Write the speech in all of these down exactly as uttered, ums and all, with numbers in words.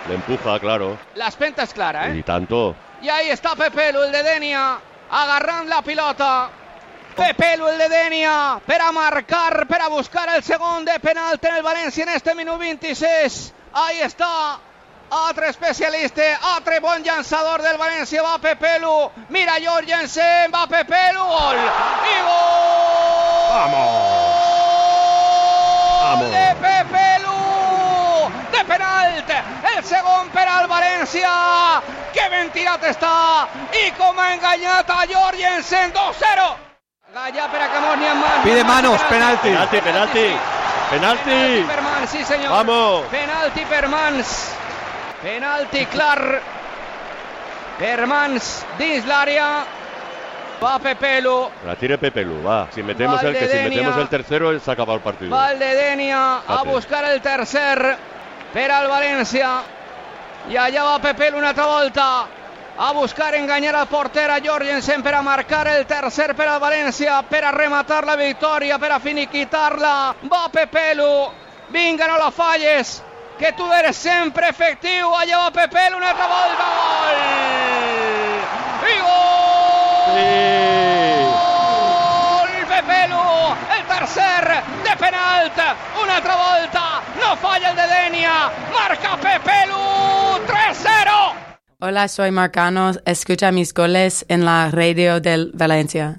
Le empuja, claro. L'aspenta és clara, eh? Y tanto. I ahí està Pepelu, el de Denia, agarrant la pilota. Pepelu, el de Denia, per a marcar, per a buscar el segon de penalti en el València en este minut vint-i-sis. Ahí està. Altre especialista, altre bon llançador del València, va Pepelu, mira Jorgensen, va Pepelu, gol, i gol! ¡Vamos! ¡Vamos! De Pepelu, de penalt, el segon per al València, que ben tirat està, i com ha enganyat a Jorgensen, dos cero. Gallà per a Camós, ni en mans. Pide manos, penalti. Penalti, penalti, penalti. Penalti per mans, sí senyor. Vamos. Penalti per mans. Penalti clar per mans dins l'àrea. Va Pepelu. La tire Pepelu, va. Si metemos el que si Valdedenia. metemos el tercero se acaba el partido. Valdedenia a Fate. buscar el tercer per al València. I allà va Pepelu una altra volta a buscar enganyar al porter a Jorgensen per a marcar el tercer per al València, per a rematar la victòria, per a finiquitar-la. Va Pepelu. Vinga, no la falles, que tu eres sempre efectiu. Allà va Pepelu, una altra volta, gol! I gol! Sí. Gol! Pepelu, el tercer de penalt, una altra volta, no falla el de Denia, marca Pepelu, tres cero! Hola, soy Marcano, escucha mis goles en la radio del Valencia.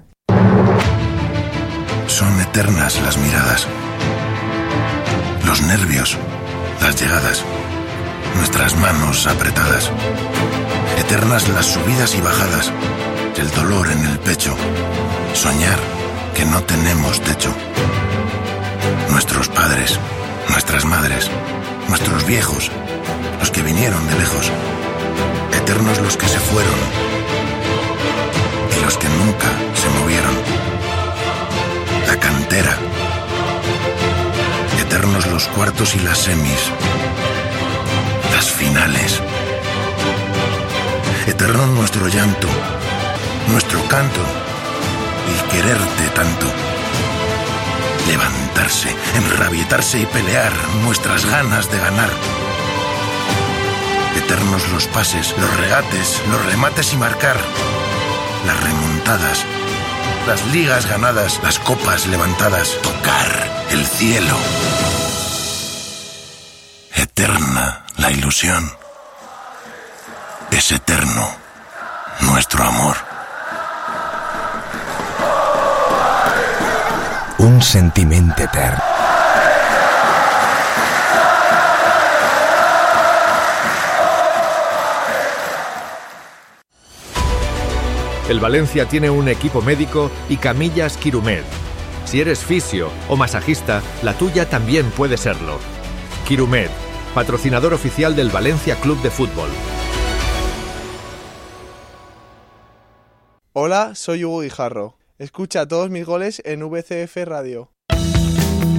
Son eternas las miradas, los nervios, las llegadas, nuestras manos apretadas. Eternas las subidas y bajadas, el dolor en el pecho, soñar que no tenemos techo. Nuestros padres, nuestras madres, nuestros viejos, los que vinieron de lejos. Eternos los que se fueron y los que nunca se movieron. La cantera. Eternos los cuartos y las semis. Las finales. Eterno nuestro llanto, nuestro canto, el quererte tanto. Levantarse, enrabietarse y pelear, nuestras ganas de ganar. Eternos los pases, los regates, los remates y marcar. Las remontadas, las ligas ganadas, las copas levantadas. Tocar el cielo. Eterna la ilusión. Es eterno nuestro amor. Un sentiment etern. El Valencia tiene un equipo médico y camillas Quirumed. Si eres fisio o masajista, la tuya también puede serlo. Quirumed, patrocinador oficial del Valencia Club de Fútbol. Hola, soy Hugo Guijarro. Escucha todos mis goles en V C F Radio.